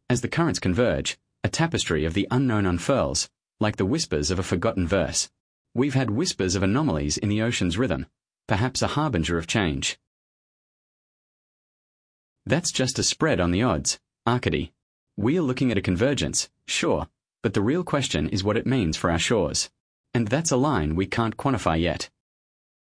As the currents converge, a tapestry of the unknown unfurls, like the whispers of a forgotten verse. We've had whispers of anomalies in the ocean's rhythm, perhaps a harbinger of change. That's just a spread on the odds, Arcady. We are looking at a convergence, sure, but the real question is what it means for our shores. And that's a line we can't quantify yet.